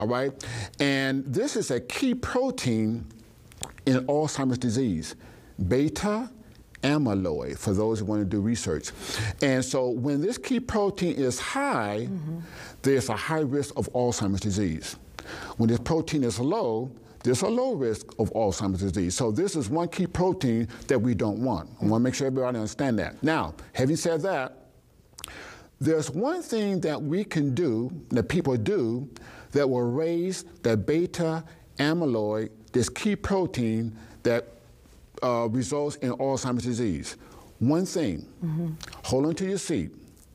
all right? And this is a key protein in Alzheimer's disease, beta amyloid, for those who want to do research. And so when this key protein is high, there's a high risk of Alzheimer's disease. When this protein is low, there's a low risk of Alzheimer's disease. So this is one key protein that we don't want. I want to make sure everybody understands that. Now, having said that, there's one thing that we can do, that people do, that will raise the beta amyloid, this key protein that results in Alzheimer's disease. One thing, hold on to your seat,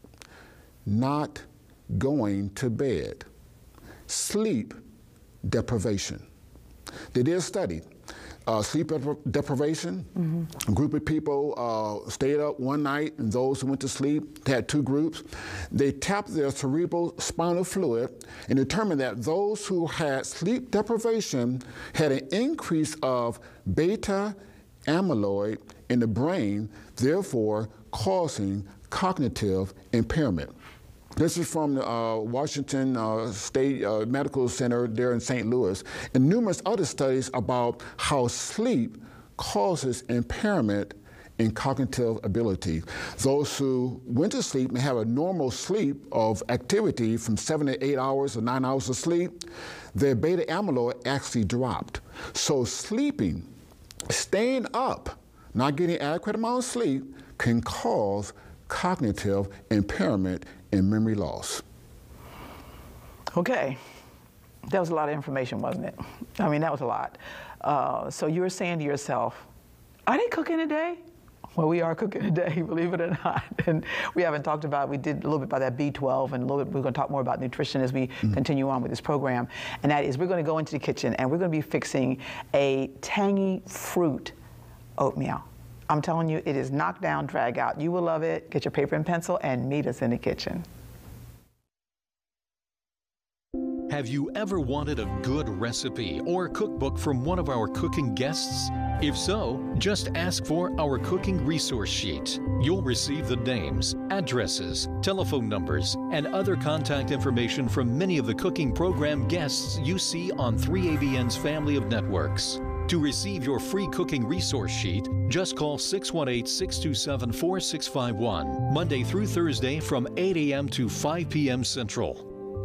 not going to bed, sleep deprivation. They did a study, sleep deprivation. A group of people stayed up one night, and those who went to sleep, they had two groups. They tapped their cerebral spinal fluid and determined that those who had sleep deprivation had an increase of beta amyloid in the brain, therefore causing cognitive impairment. This is from the Washington State Medical Center there in St. Louis, and numerous other studies about how sleep causes impairment in cognitive ability. Those who went to sleep may have a normal sleep of activity from 7 to 8 hours or 9 hours of sleep. Their beta amyloid actually dropped. So sleeping, staying up, not getting adequate amount of sleep can cause cognitive impairment and memory loss. Okay, that was a lot of information, wasn't it? I mean, that was a lot. So you were saying to yourself, are they cooking today? Well, we are cooking today, believe it or not. And we haven't talked about, we did a little bit about that B12, and a little bit, we're going to talk more about nutrition as we continue on with this program. And that is, we're going to go into the kitchen and we're going to be fixing a tangy fruit oatmeal. I'm telling you, it is knock down, drag out. You will love it. Get your paper and pencil and meet us in the kitchen. Have you ever wanted a good recipe or cookbook from one of our cooking guests? If so, just ask for our cooking resource sheet. You'll receive the names, addresses, telephone numbers, and other contact information from many of the cooking program guests you see on 3ABN's family of networks. To receive your free cooking resource sheet, just call 618-627-4651, Monday through Thursday from 8 a.m. to 5 p.m. Central.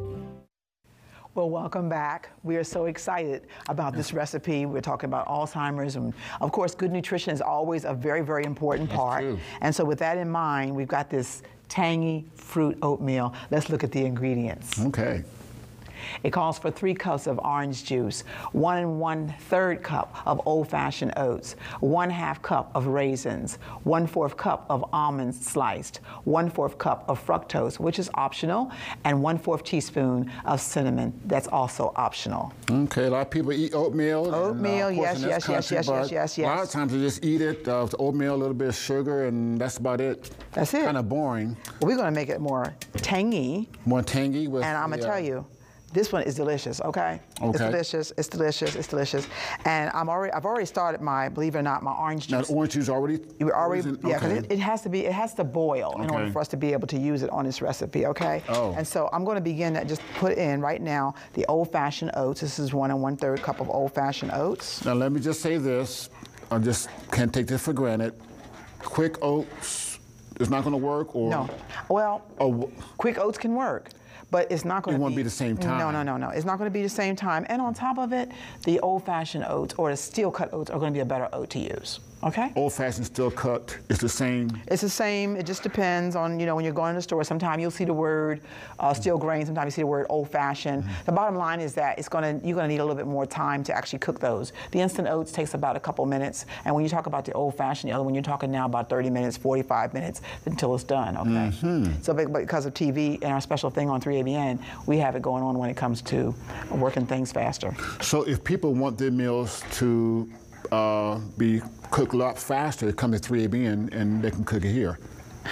Well, welcome back. We are so excited about this recipe. We're talking about Alzheimer's, and of course, good nutrition is always a very, very important part. That's true. And so with that in mind, we've got this tangy fruit oatmeal. Let's look at the ingredients. Okay. It calls for 3 cups of orange juice, 1 1/3 cup of old-fashioned oats, 1/2 cup of raisins, 1/4 cup of almonds sliced, 1/4 cup of fructose, which is optional, and 1/4 teaspoon of cinnamon. That's also optional. Okay, a lot of people eat oatmeal. Oatmeal, yes. A lot of times they just eat it, oatmeal, a little bit of sugar, and that's about it. That's it. Kind of boring. Well, we're going to make it more tangy. More tangy with. And I'm going to tell you, this one is delicious, okay? It's delicious, it's delicious, it's delicious. And I've already started my, believe it or not, my orange juice. Now, orange juice already? Yeah, because it has to boil in order for us to be able to use it on this recipe, okay? Oh. And so I'm going to begin to just put in right now the old-fashioned oats. This is 1 1/3 cup of old-fashioned oats. Now, let me just say this. I just can't take this for granted. Quick oats is not going to work, or? No. Well, quick oats can work. But it's not going to be... It won't be the same time. No. It's not going to be the same time. And on top of it, the old-fashioned oats or the steel-cut oats are going to be a better oat to use. Okay? Old-fashioned steel-cut is the same? It's the same. It just depends on, you know, when you're going to the store, sometimes you'll see the word steel grain, sometimes you see the word old-fashioned. The bottom line is that you're going to need a little bit more time to actually cook those. The instant oats takes about a couple minutes, and when you talk about the old-fashioned, the other one, you're talking now about 30 minutes, 45 minutes until it's done, okay? So because of TV and our special thing on 3ABN, we have it going on when it comes to working things faster. So if people want their meals to be cooked a lot faster, come to 3ABN and they can cook it here.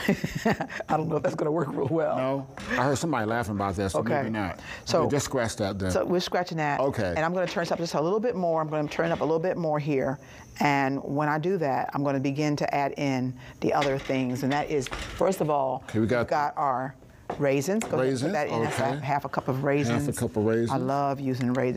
I don't know if that's going to work real well. No? I heard somebody laughing about that, so maybe not. So just scratch that then. So we're scratching that. Okay. And I'm going to turn this up just a little bit more. I'm going to turn up a little bit more here. And when I do that, I'm going to begin to add in the other things. And that is, first of all, we got our Raisins. Go ahead and Raisins, put that in. okay. Half a cup of raisins. Half a cup of raisins. I love using raisins.